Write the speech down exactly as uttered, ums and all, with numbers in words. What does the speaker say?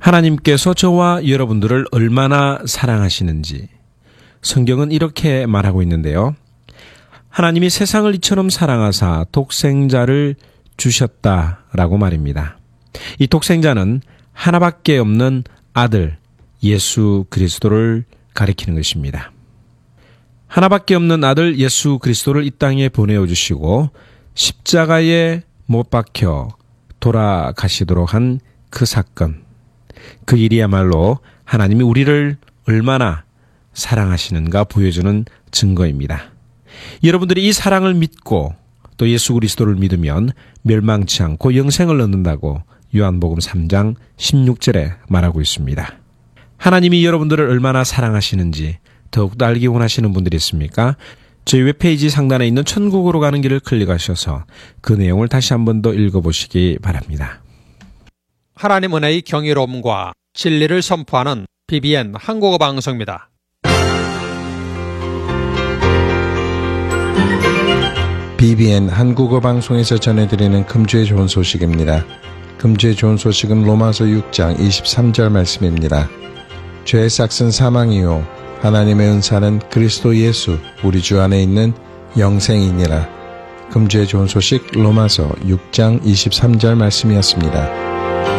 하나님께서 저와 여러분들을 얼마나 사랑하시는지 성경은 이렇게 말하고 있는데요. 하나님이 세상을 이처럼 사랑하사 독생자를 주셨다라고 말입니다. 이 독생자는 하나밖에 없는 아들 예수 그리스도를 가리키는 것입니다. 하나밖에 없는 아들 예수 그리스도를 이 땅에 보내어 주시고 십자가에 못 박혀 돌아가시도록 한 그 사건, 그 일이야말로 하나님이 우리를 얼마나 사랑하시는가 보여주는 증거입니다. 여러분들이 이 사랑을 믿고 또 예수 그리스도를 믿으면 멸망치 않고 영생을 얻는다고 요한복음 삼 장 십육 절에 말하고 있습니다. 하나님이 여러분들을 얼마나 사랑하시는지 더욱더 알기 원하시는 분들이 있습니까? 저희 웹페이지 상단에 있는 천국으로 가는 길을 클릭하셔서 그 내용을 다시 한 번 더 읽어보시기 바랍니다. 하나님 은혜의 경이로움과 진리를 선포하는 비비엔 한국어 방송입니다. 비비엔 한국어 방송에서 전해드리는 금주의 좋은 소식입니다. 금주의 좋은 소식은 로마서 육 장 이십삼 절 말씀입니다. 죄의 삭은 사망이요 하나님의 은사는 그리스도 예수 우리 주 안에 있는 영생이니라. 금주의 좋은 소식 로마서 육 장 이십삼 절 말씀이었습니다.